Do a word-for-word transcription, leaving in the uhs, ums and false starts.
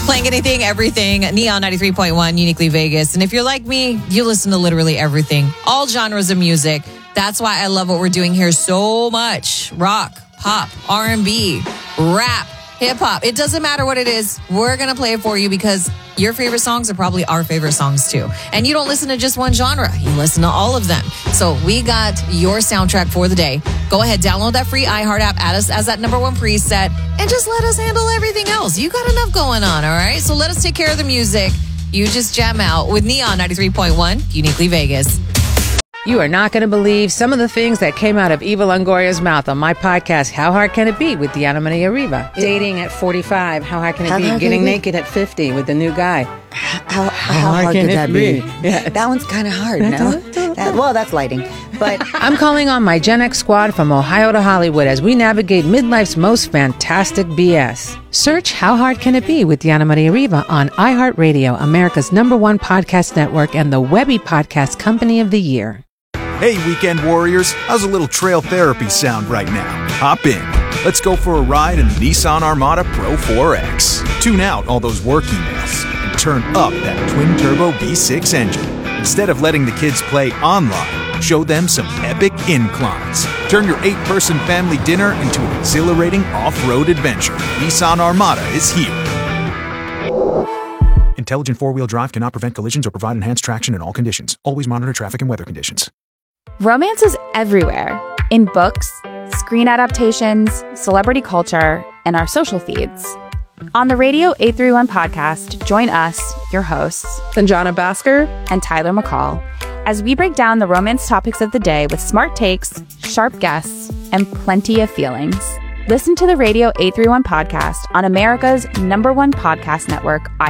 Playing anything, everything. Neon ninety-three point one, Uniquely Vegas. And if you're like me, you listen to literally everything. All genres of music. That's why I love what we're doing here so much. Rock, pop, R and B, rap, hip hop. It doesn't matter what it is. We're going to play it for you because your favorite songs are probably our favorite songs too. And you don't listen to just one genre. You listen to all of them. So we got your soundtrack for the day. Go ahead, download that free iHeart app, add us as that number one preset, and just let us handle everything else. You got enough going on, all right? So let us take care of the music. You just jam out with Neon ninety-three point one, Uniquely Vegas. You are not going to believe some of the things that came out of Eva Longoria's mouth on my podcast, How Hard Can It Be, with Diana Maria Riva. Dating at forty-five, how hard can it How be? hard Getting can it be? naked at fifty with the new guy. How, how hard can could it that be? be? Yeah. That one's kind of hard, no? That, well, that's lighting. But I'm calling on my Gen X squad from Ohio to Hollywood as we navigate midlife's most fantastic B S. Search How Hard Can It Be with Diana Maria Riva on iHeartRadio, America's number one podcast network and the Webby Podcast Company of the Year. Hey, weekend warriors, how's a little trail therapy sound right now? Hop in. Let's go for a ride in the Nissan Armada Pro four X. Tune out all those work emails and turn up that twin-turbo V six engine. Instead of letting the kids play online, show them some epic inclines. Turn your eight-person family dinner into an exhilarating off-road adventure. Nissan Armada is here. Intelligent four-wheel drive cannot prevent collisions or provide enhanced traction in all conditions. Always monitor traffic and weather conditions. Romance is everywhere, in books, screen adaptations, celebrity culture, and our social feeds. On the Radio eight thirty-one podcast, join us, your hosts, Sanjana Basker and Tyler McCall, as we break down the romance topics of the day with smart takes, sharp guests, and plenty of feelings. Listen to the Radio eight thirty-one podcast on America's number one podcast network,